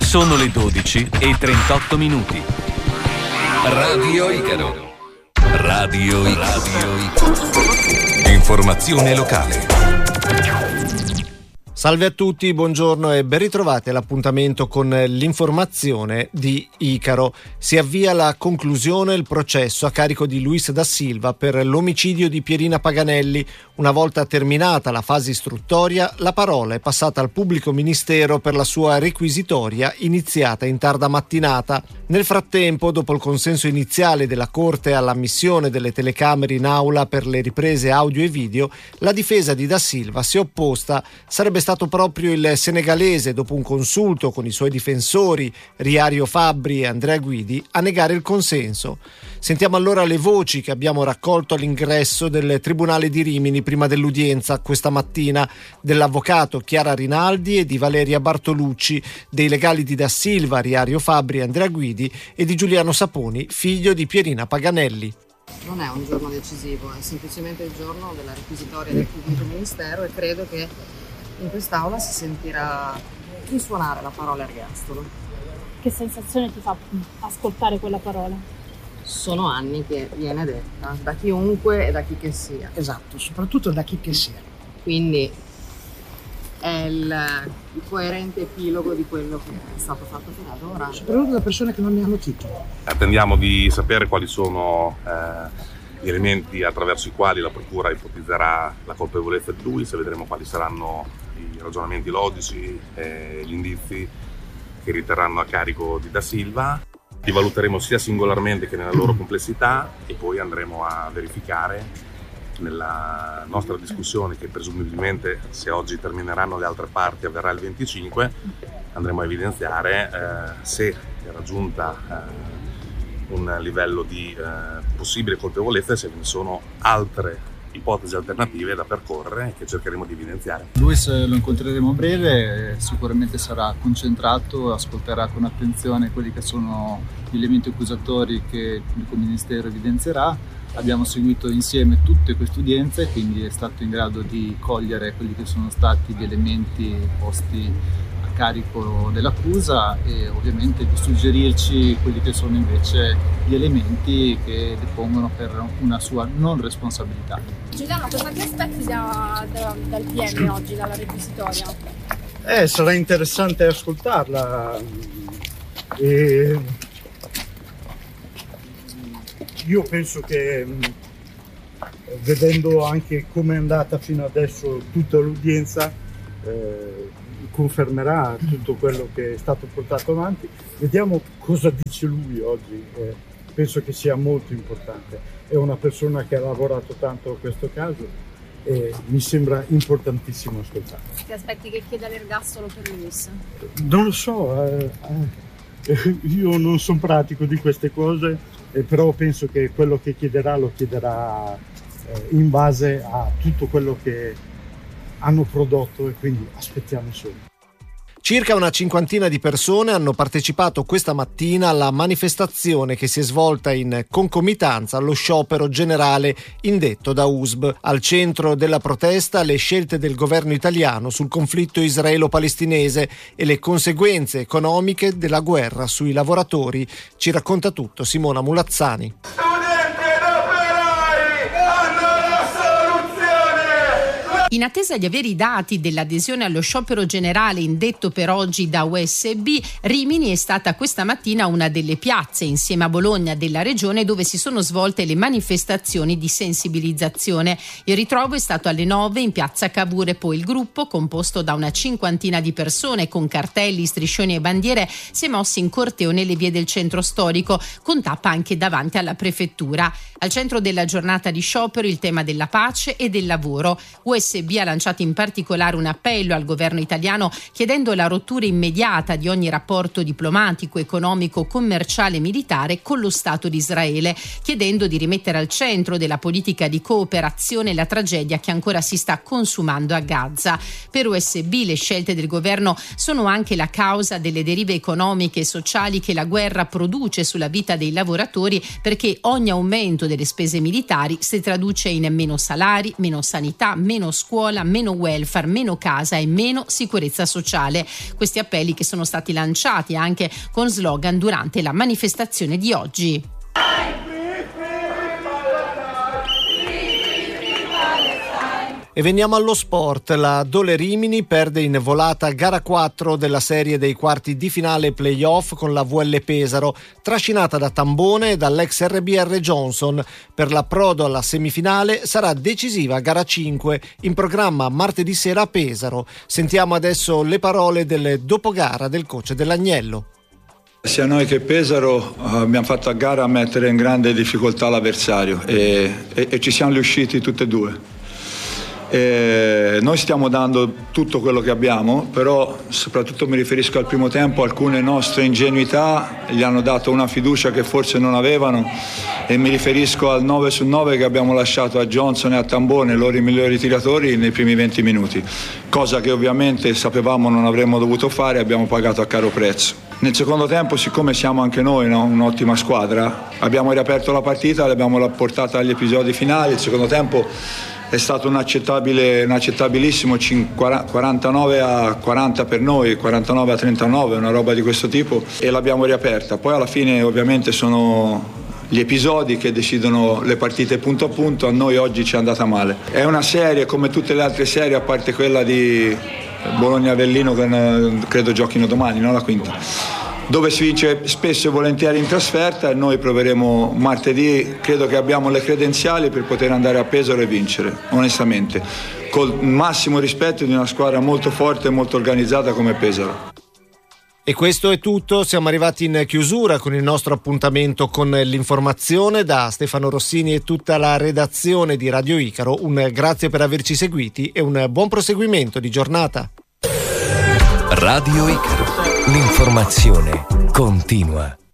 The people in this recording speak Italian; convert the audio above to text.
Sono le 12:38. Radio Icaro. Radio Icaro. Informazione locale. Salve a tutti, buongiorno e ben ritrovati all'appuntamento con l'informazione di Icaro. Si avvia alla conclusione il processo a carico di Luis da Silva per l'omicidio di Pierina Paganelli. Una volta terminata la fase istruttoria, la parola è passata al pubblico ministero per la sua requisitoria iniziata in tarda mattinata. Nel frattempo, dopo il consenso iniziale della Corte all'ammissione delle telecamere in aula per le riprese audio e video, la difesa di da Silva si è opposta. Sarebbe stato proprio il senegalese, dopo un consulto con i suoi difensori Riario Fabbri e Andrea Guidi, a negare il consenso. Sentiamo allora le voci che abbiamo raccolto all'ingresso del Tribunale di Rimini prima dell'udienza questa mattina, dell'avvocato Chiara Rinaldi e di Valeria Bartolucci, dei legali di da Silva, Riario Fabbri e Andrea Guidi e di Giuliano Saponi, figlio di Pierina Paganelli. Non è un giorno decisivo, è semplicemente il giorno della requisitoria del pubblico ministero e credo che in quest'aula si sentirà risuonare la parola ergastolo. Che sensazione ti fa ascoltare quella parola? Sono anni che viene detta da chiunque e da chi che sia. Esatto, soprattutto da chi che sia. Quindi è il coerente epilogo di quello che è stato fatto fino ad ora. Soprattutto da persone che non ne hanno titolo. Attendiamo di sapere quali sono gli elementi attraverso i quali la procura ipotizzerà la colpevolezza di Luis e vedremo quali saranno i ragionamenti logici e gli indizi che riterranno a carico di da Silva. Li valuteremo sia singolarmente che nella loro complessità e poi andremo a verificare nella nostra discussione, che presumibilmente, se oggi termineranno le altre parti, avverrà il 25, andremo a evidenziare se è raggiunta un livello di possibile colpevolezza e se ve ne sono altre ipotesi alternative da percorrere che cercheremo di evidenziare. Luis lo incontreremo a breve, sicuramente sarà concentrato, ascolterà con attenzione quelli che sono gli elementi accusatori che il pubblico ministero evidenzierà. Abbiamo seguito insieme tutte queste udienze, quindi è stato in grado di cogliere quelli che sono stati gli elementi posti a carico dell'accusa e ovviamente di suggerirci quelli che sono invece gli elementi che depongono per una sua non responsabilità. Giuliano, cosa ti aspetti dal PM oggi, dalla requisitoria? Sarà interessante ascoltarla. Io penso che, vedendo anche come è andata fino adesso tutta l'udienza, confermerà tutto quello che è stato portato avanti. Vediamo cosa dice lui oggi, penso che sia molto importante. È una persona che ha lavorato tanto a questo caso e mi sembra importantissimo ascoltarlo. Ti aspetti che chieda l'ergastolo per Luis? Non lo so, io non sono pratico di queste cose. Però penso che quello che chiederà lo chiederà in base a tutto quello che hanno prodotto e quindi aspettiamo solo. Circa una cinquantina di persone hanno partecipato questa mattina alla manifestazione che si è svolta in concomitanza allo sciopero generale indetto da USB. Al centro della protesta le scelte del governo italiano sul conflitto israelo-palestinese e le conseguenze economiche della guerra sui lavoratori. Ci racconta tutto Simona Mulazzani. In attesa di avere i dati dell'adesione allo sciopero generale indetto per oggi da USB, Rimini è stata questa mattina una delle piazze, insieme a Bologna, della regione dove si sono svolte le manifestazioni di sensibilizzazione. Il ritrovo è stato alle 9 in piazza Cavour e poi il gruppo, composto da una cinquantina di persone con cartelli, striscioni e bandiere, si è mosso in corteo nelle vie del centro storico, con tappa anche davanti alla prefettura. Al centro della giornata di sciopero il tema della pace e del lavoro. USB ha lanciato in particolare un appello al governo italiano chiedendo la rottura immediata di ogni rapporto diplomatico, economico, commerciale e militare con lo Stato di Israele, chiedendo di rimettere al centro della politica di cooperazione la tragedia che ancora si sta consumando a Gaza. Per USB le scelte del governo sono anche la causa delle derive economiche e sociali che la guerra produce sulla vita dei lavoratori, perché ogni aumento delle spese militari si traduce in meno salari, meno sanità, meno scuole scuola, meno welfare, meno casa e meno sicurezza sociale. Questi appelli che sono stati lanciati anche con slogan durante la manifestazione di oggi. E veniamo allo sport. La Dole Rimini perde in volata gara 4 della serie dei quarti di finale playoff con la VL Pesaro, trascinata da Tambone e dall'ex RBR Johnson. Per l'approdo alla semifinale sarà decisiva gara 5, in programma martedì sera a Pesaro. Sentiamo adesso le parole del dopogara del coach dell'Agnello. Sia noi che Pesaro abbiamo fatto a gara a mettere in grande difficoltà l'avversario e ci siamo riusciti tutte e due. Noi stiamo dando tutto quello che abbiamo, però soprattutto mi riferisco al primo tempo, alcune nostre ingenuità gli hanno dato una fiducia che forse non avevano, e mi riferisco al 9 su 9 che abbiamo lasciato a Johnson e a Tambone, loro i migliori tiratori, nei primi 20 minuti, cosa che ovviamente sapevamo non avremmo dovuto fare e abbiamo pagato a caro prezzo. Nel secondo tempo, siccome siamo anche noi un'ottima squadra, abbiamo riaperto la partita, l'abbiamo portata agli episodi finali. Il secondo tempo è stato inaccettabilissimo, 49 a 40 per noi, 49 a 39, una roba di questo tipo, e l'abbiamo riaperta. Poi alla fine ovviamente sono gli episodi che decidono le partite punto a punto. A noi oggi ci è andata male. È una serie come tutte le altre serie, a parte quella di Bologna-Avellino che credo giochino domani, no? La quinta, dove si vince spesso e volentieri in trasferta, e noi proveremo martedì. Credo che abbiamo le credenziali per poter andare a Pesaro e vincere, onestamente, col massimo rispetto di una squadra molto forte e molto organizzata come Pesaro. E questo è tutto, siamo arrivati in chiusura con il nostro appuntamento con l'informazione. Da Stefano Rossini e tutta la redazione di Radio Icaro, un grazie per averci seguiti e un buon proseguimento di giornata. Radio Icaro, l'informazione continua.